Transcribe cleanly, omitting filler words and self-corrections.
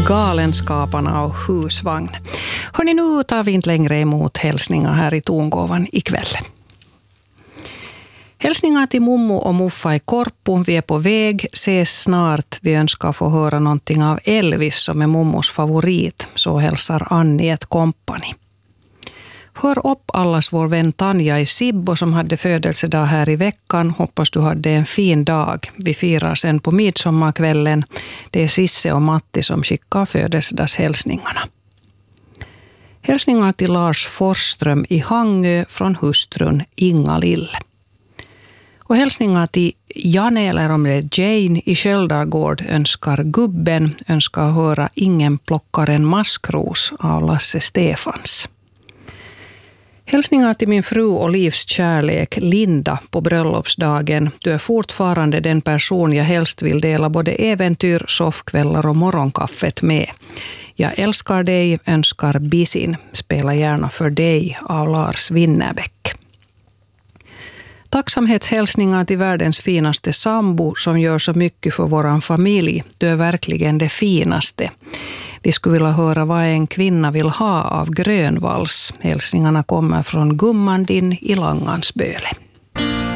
Galenskaparna och husvagn. Hörrni, nu tar vi inte längre emot hälsningar här i Tongåvan ikväll. Hälsningar till Mommo och Muffa i Korpo. Vi är på väg. Ses snart. Vi önskar få höra någonting av Elvis som är Mommos favorit. Så hälsar Annie ett kompani. Hör upp allas vår vän Tanja i Sibbo som hade födelsedag här i veckan. Hoppas du hade en fin dag. Vi firar sen på midsommarkvällen. Det är Sisse och Matti som skickar födelsedagshälsningarna. Hälsningar till Lars Forsström i Hangö från hustrun Inga Lill. Och hälsningar till Janne, eller om det är Jane, i Sköldargård önskar gubben. Önskar höra Ingen plockar en maskros av Lasse Stefans. Hälsningar till min fru och livskärlek Linda på bröllopsdagen. Du är fortfarande den person jag helst vill dela både äventyr, soffkvällar och morgonkaffet med. Jag älskar dig, önskar Bisin. Spela gärna för dig av Lars Winnerbäck. Tacksamhetshälsningar till världens finaste sambo som gör så mycket för våran familj. Du är verkligen det finaste. Vi skulle vilja höra vad en kvinna vill ha av Grönvalls. Hälsningarna kommer från Gummandin i Langansböle.